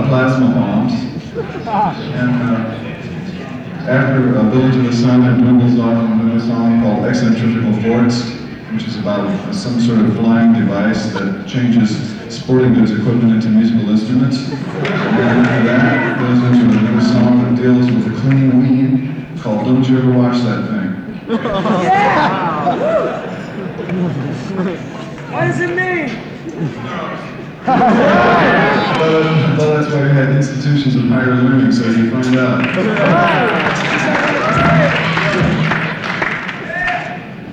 plasma bombs. And after Village of the Sun, it dwindles off into a song called Eccentrical Forts, which is about some sort of flying device that changes sporting goods equipment into musical instruments. And after that, it goes into another song that deals with a clean weed called Don't You Ever Watch That Thing. What does it mean? Well, that's why we had institutions of higher learning, so you find out.